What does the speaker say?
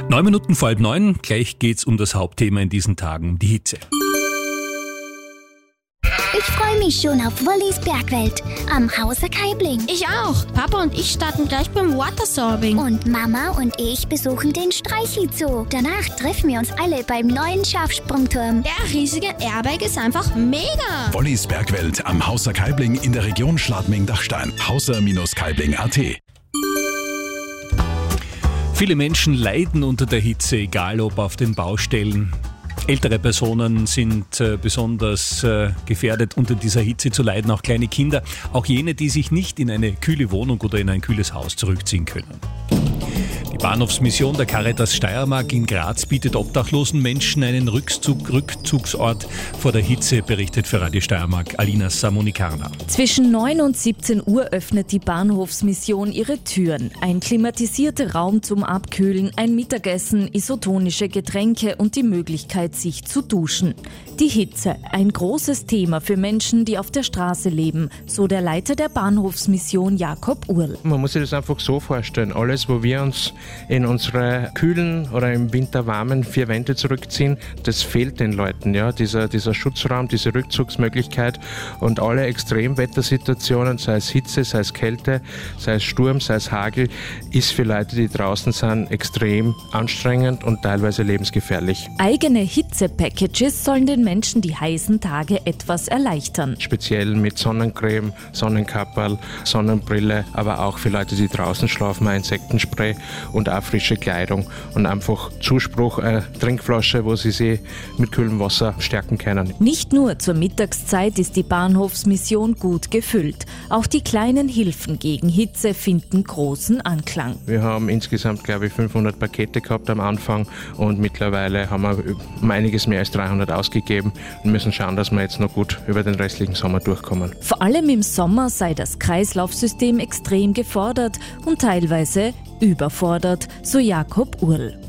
9 Minuten vor 8:30, gleich geht's um das Hauptthema in diesen Tagen, die Hitze. Ich freue mich schon auf Wollis Bergwelt am Hauser Kaibling. Ich auch. Papa und ich starten gleich beim Watersorbing. Und Mama und ich besuchen den Streichel-Zoo. Danach treffen wir uns alle beim neuen Schafsprungturm. Der riesige Airbag ist einfach mega. Wollis Bergwelt am Hauser Kaibling in der Region Schladming-Dachstein. Hauser-Kaibling.at. Viele Menschen leiden unter der Hitze, egal ob auf den Baustellen. Ältere Personen sind besonders gefährdet, unter dieser Hitze zu leiden, auch kleine Kinder, auch jene, die sich nicht in eine kühle Wohnung oder in ein kühles Haus zurückziehen können. Die Bahnhofsmission der Caritas Steiermark in Graz bietet obdachlosen Menschen einen Rückzugsort vor der Hitze, berichtet für Radio Steiermark Alina Samonikarna. Zwischen 9 und 17 Uhr öffnet die Bahnhofsmission ihre Türen. Ein klimatisierter Raum zum Abkühlen, ein Mittagessen, isotonische Getränke und die Möglichkeit, sich zu duschen. Die Hitze, ein großes Thema für Menschen, die auf der Straße leben, so der Leiter der Bahnhofsmission Jakob Url. Man muss sich das einfach so vorstellen, alles, wo wir uns in unsere kühlen oder im Winter warmen 4 Wände zurückziehen, das fehlt den Leuten, ja, dieser Schutzraum, diese Rückzugsmöglichkeit und alle Extremwettersituationen, sei es Hitze, sei es Kälte, sei es Sturm, sei es Hagel, ist für Leute, die draußen sind, extrem anstrengend und teilweise lebensgefährlich. Eigene Hitze-Packages sollen den Menschen die heißen Tage etwas erleichtern. Speziell mit Sonnencreme, Sonnenkapperl, Sonnenbrille, aber auch für Leute, die draußen schlafen, ein Insektenspray und auch frische Kleidung und einfach Zuspruch, eine Trinkflasche, wo sie sich mit kühlem Wasser stärken können. Nicht nur zur Mittagszeit ist die Bahnhofsmission gut gefüllt. Auch die kleinen Hilfen gegen Hitze finden großen Anklang. Wir haben insgesamt, glaube ich, 500 Pakete gehabt am Anfang und mittlerweile haben wir um einiges mehr als 300 ausgegeben und müssen schauen, dass wir jetzt noch gut über den restlichen Sommer durchkommen. Vor allem im Sommer sei das Kreislaufsystem extrem gefordert und teilweise überfordert, so Jakob Url.